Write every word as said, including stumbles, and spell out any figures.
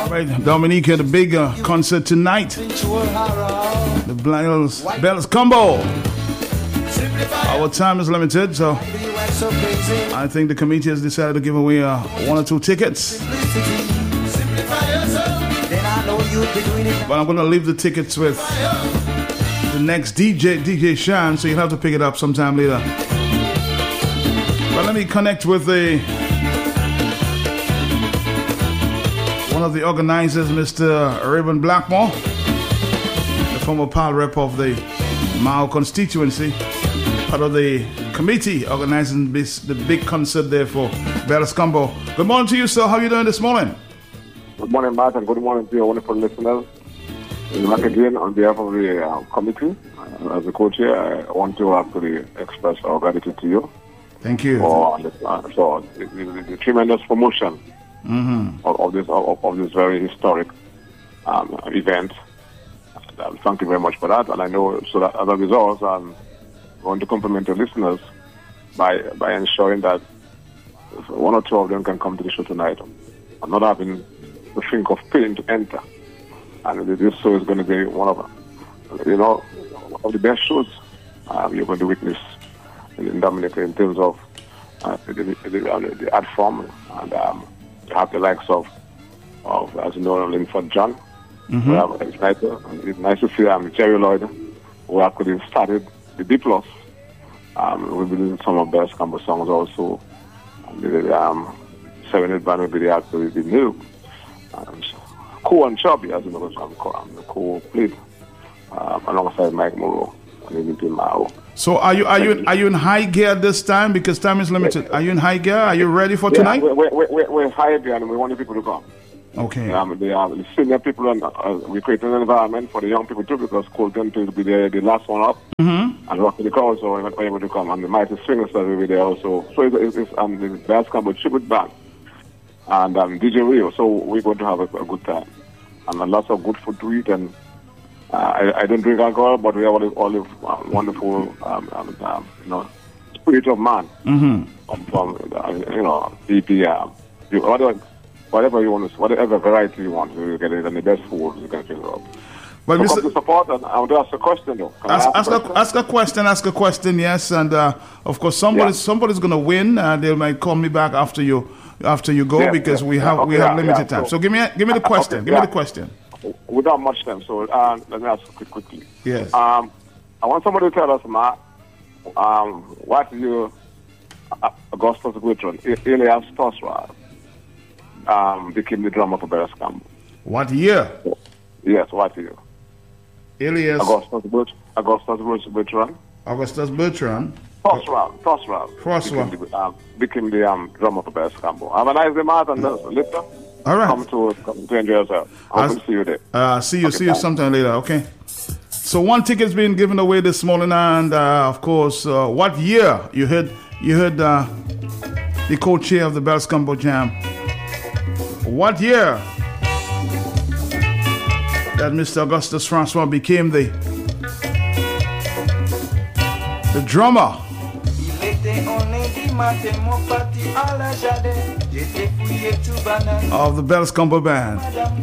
right, Dominica, the big uh, concert tonight. The Bells, Bells Combo. Our time is limited, so I think the committee has decided to give away uh, one or two tickets. But I'm going to leave the tickets with the next D J, D J Shan, so you'll have to pick it up sometime later. But let me connect with the one of the organizers, Mister Rayburn Blackmore, the former pal rep of the Mao constituency, part of the committee organizing this, the big concert there for Bells Combo. Good morning to you, sir. How are you doing this morning? Good morning, Matt, and good morning to your wonderful listeners. Back again on behalf of the uh, committee, uh, as a co-chair, I want to actually express our gratitude to you. Thank you. For this, uh, so the, the, the tremendous promotion mm-hmm. of, of this of, of this very historic um, event. Um, thank you very much for that. And I know so that as a result, I'm going to compliment the listeners by by ensuring that one or two of them can come to the show tonight. I'm not having to think of paying to enter. And this show is going to be one of, you know, of the best shows um, you're going to witness in, in Dominica in terms of uh, the, the, the, uh, the art form. And um, you have the likes of, of as you know, Linford John. Mm-hmm. Have, it's, nice to, it's nice to see um, Jerry Lloyd, who actually started the D plus. Um, we've been doing some of Bells Combo songs also. And the um, seven-eight band will be the actually the new. Um, Cool and Chubby, as you know, I'm Cool played um, alongside Mike Morrow and Mao. So are you are you are you in high gear this time because time is limited? Are you in high gear? Are you ready for yeah, tonight? We're, we're, we're, we're in high gear and we want the people to come. Okay. Um, the, uh, the senior people and uh, we create an environment for the young people too because Colton will be the, the last one up mm-hmm. and rock the crowd, so we're able to come and the Mighty Swingers will be there also. So it's, it's um, the Bells Combo tribute band. And um, D J Rio, so we're going to have a, a good time. And lots of good food to eat. And uh, I, I don't drink alcohol, but we have all the, all the uh, wonderful, um, um, um, you know, spirit of man. Mm-hmm. From, from uh, you know, P P, uh, you, whatever, whatever you want, whatever variety you want, you get it, and the best food you can figure out. Well, so Mister come to support, and I want to ask a question, though. Ask, ask, ask, a, question? A, ask a question, ask a question, yes. And, uh, of course, somebody, yeah. somebody's going to win. Uh, they might call me back after you after you go yeah, because yeah, we have yeah, okay, we have limited yeah, time. So, so give me a, give me the question. Okay, give yeah. me the question. Without much time, so uh, let me ask quick, quickly. Yes. Um, I want somebody to tell us, Matt, um, what year uh, Augustus Bertrand, Elias Tosrad, um, became the drummer for Bells Combo. What year? Yes, what year? Elias. Augustus Bertrand. Augustus Bertrand. Augustus Bertrand. Tosrad. Tosrad. Tosrad. Became the, um, became the um, drummer for Bells Combo. Have a nice day, Matt, and uh, later. All right. Come to, come to enjoy yourself. I will see you there. Uh, see you, okay, see you sometime later, okay? So one ticket's been given away this morning, and uh, of course, uh, what year you heard you heard uh, the co-chair of the Bells Combo Jam? What year that Mister Augustus Francois became the the drummer of the Bells Combo Band?